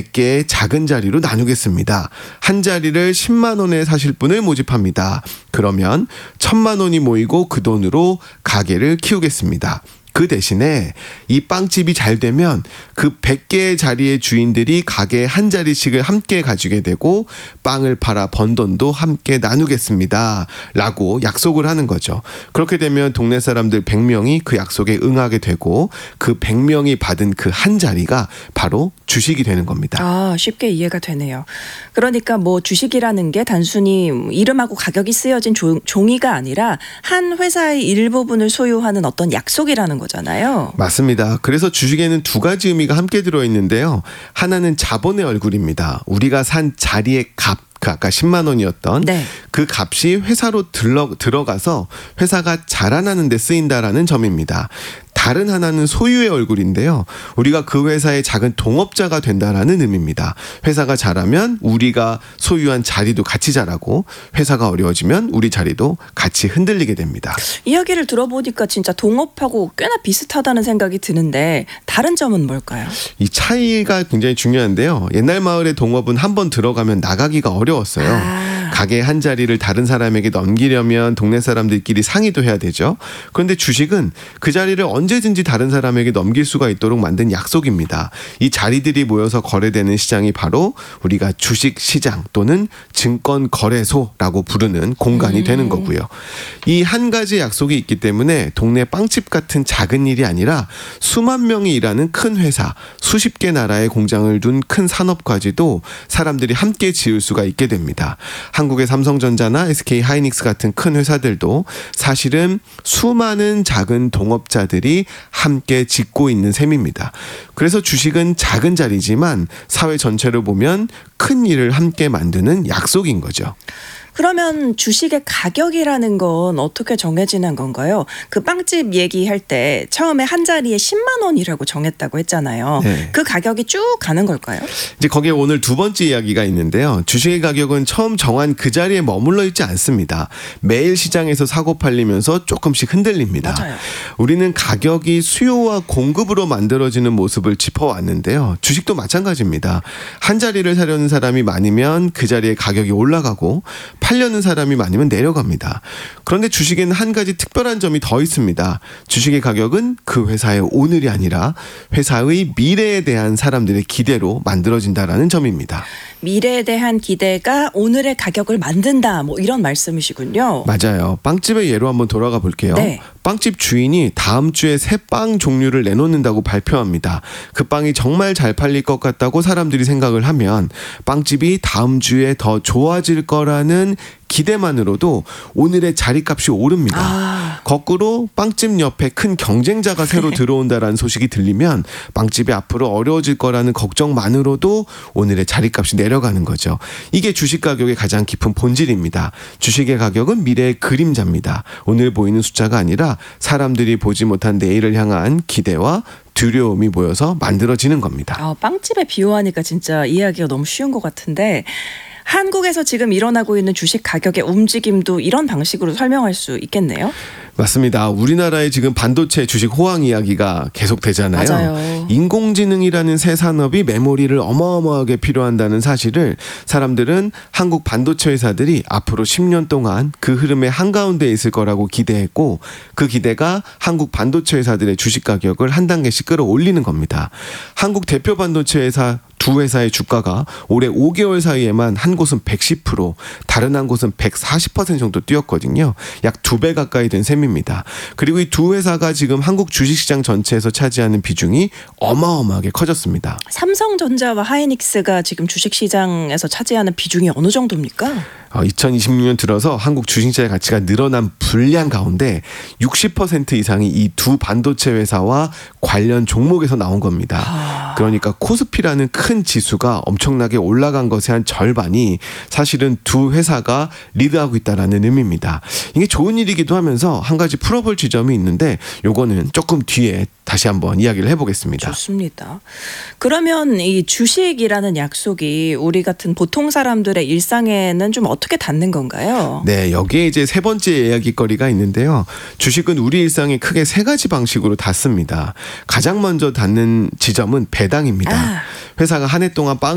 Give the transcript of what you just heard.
100개의 작은 자리로 나누겠습니다. 한 자리를 10만 원에 사실 분을 모집합니다. 그러면 1,000만 원이 모이고 그 돈으로 가게를 키우겠습니다. 그 대신에 이 빵집이 잘 되면 그 100개의 자리의 주인들이 가게 한 자리씩을 함께 가지게 되고 빵을 팔아 번 돈도 함께 나누겠습니다. 라고 약속을 하는 거죠. 그렇게 되면 동네 사람들 100명이 그 약속에 응하게 되고 그 100명이 받은 그 한 자리가 바로 주식이 되는 겁니다. 아, 쉽게 이해가 되네요. 그러니까 뭐 주식이라는 게 단순히 이름하고 가격이 쓰여진 종이가 아니라 한 회사의 일부분을 소유하는 어떤 약속이라는 거잖아요. 맞습니다. 그래서 주식에는 두 가지 의미가 함께 들어있는데요. 하나는 자본의 얼굴입니다. 우리가 산 자리의 값, 그 아까 10만 원이었던 네. 그 값이 회사로 들어가서 회사가 자라나는 데 쓰인다라는 점입니다. 다른 하나는 소유의 얼굴인데요. 우리가 그 회사의 작은 동업자가 된다라는 의미입니다. 회사가 자라면 우리가 소유한 자리도 같이 자라고 회사가 어려워지면 우리 자리도 같이 흔들리게 됩니다. 이야기를 들어보니까 진짜 동업하고 꽤나 비슷하다는 생각이 드는데 다른 점은 뭘까요? 이 차이가 굉장히 중요한데요. 옛날 마을의 동업은 한번 들어가면 나가기가 어려웠어요. 가게 한 자리를 다른 사람에게 넘기려면 동네 사람들끼리 상의도 해야 되죠. 그런데 주식은 그 자리를 언제든지 다른 사람에게 넘길 수가 있도록 만든 약속입니다. 이 자리들이 모여서 거래되는 시장이 바로 우리가 주식시장 또는 증권거래소라고 부르는 공간이 되는 거고요. 이 한 가지 약속이 있기 때문에 동네 빵집 같은 작은 일이 아니라 수만 명이 일하는 큰 회사, 수십 개 나라의 공장을 둔 큰 산업까지도 사람들이 함께 지을 수가 있게 됩니다. 한국의 삼성전자나 SK 하이닉스 같은 큰 회사들도 사실은 수많은 작은 동업자들이 함께 짓고 있는 셈입니다. 그래서 주식은 작은 자리지만 사회 전체를 보면 큰 일을 함께 만드는 약속인 거죠. 그러면 주식의 가격이라는 건 어떻게 정해지는 건가요? 그 빵집 얘기할 때 처음에 한 자리에 10만 원이라고 정했다고 했잖아요. 네. 그 가격이 쭉 가는 걸까요? 이제 거기에 오늘 두 번째 이야기가 있는데요. 주식의 가격은 처음 정한 그 자리에 머물러 있지 않습니다. 매일 시장에서 사고 팔리면서 조금씩 흔들립니다. 맞아요. 우리는 가격이 수요와 공급으로 만들어지는 모습을 짚어왔는데요. 주식도 마찬가지입니다. 한 자리를 사려는 사람이 많으면 그 자리에 가격이 올라가고 팔려는 사람이 많으면 내려갑니다. 그런데 주식에는 한 가지 특별한 점이 더 있습니다. 주식의 가격은 그 회사의 오늘이 아니라 회사의 미래에 대한 사람들의 기대로 만들어진다라는 점입니다. 미래에 대한 기대가 오늘의 가격을 만든다, 뭐 이런 말씀이시군요. 맞아요. 빵집의 예로 한번 돌아가 볼게요. 네. 빵집 주인이 다음 주에 새 빵 종류를 내놓는다고 발표합니다. 그 빵이 정말 잘 팔릴 것 같다고 사람들이 생각을 하면 빵집이 다음 주에 더 좋아질 거라는 기대만으로도 오늘의 자리값이 오릅니다. 거꾸로 빵집 옆에 큰 경쟁자가 새로 들어온다라는 소식이 들리면 빵집이 앞으로 어려워질 거라는 걱정만으로도 오늘의 자리값이 내려가는 거죠. 이게 주식 가격의 가장 깊은 본질입니다. 주식의 가격은 미래의 그림자입니다. 오늘 보이는 숫자가 아니라 사람들이 보지 못한 내일을 향한 기대와 두려움이 모여서 만들어지는 겁니다. 빵집에 비유하니까 진짜 이해하기가 너무 쉬운 것 같은데 한국에서 지금 일어나고 있는 주식 가격의 움직임도 이런 방식으로 설명할 수 있겠네요. 맞습니다. 우리나라의 지금 반도체 주식 호황 이야기가 계속되잖아요. 맞아요. 인공지능이라는 새 산업이 메모리를 어마어마하게 필요한다는 사실을 사람들은 한국 반도체 회사들이 앞으로 10년 동안 그 흐름의 한가운데에 있을 거라고 기대했고 그 기대가 한국 반도체 회사들의 주식 가격을 한 단계씩 끌어올리는 겁니다. 한국 대표 반도체 회사 두 회사의 주가가 올해 5개월 사이에만 한 곳은 110%, 다른 한 곳은 140% 정도 뛰었거든요. 약 2배 가까이 된 셈입니다. 그리고 이 두 회사가 지금 한국 주식시장 전체에서 차지하는 비중이 어마어마하게 커졌습니다. 삼성전자와 하이닉스가 지금 주식시장에서 차지하는 비중이 어느 정도입니까? 2026년 들어서 한국 주식시장의 가치가 늘어난 분량 가운데 60% 이상이 이 두 반도체 회사와 관련 종목에서 나온 겁니다. 그러니까 코스피라는 큰 지수가 엄청나게 올라간 것의 한 절반이 사실은 두 회사가 리드하고 있다는 의미입니다. 이게 좋은 일이기도 하면서 한 가지 풀어볼 지점이 있는데 요거는 조금 뒤에 다시 한번 이야기를 해보겠습니다. 좋습니다. 그러면 이 주식이라는 약속이 우리 같은 보통 사람들의 일상에는 좀 어떻게 닿는 건가요? 네, 여기에 이제 세 번째 이야기거리가 있는데요. 주식은 우리 일상에 크게 세 가지 방식으로 닿습니다. 가장 먼저 닿는 지점은 배당입니다. 회사가 한 해 동안 빵을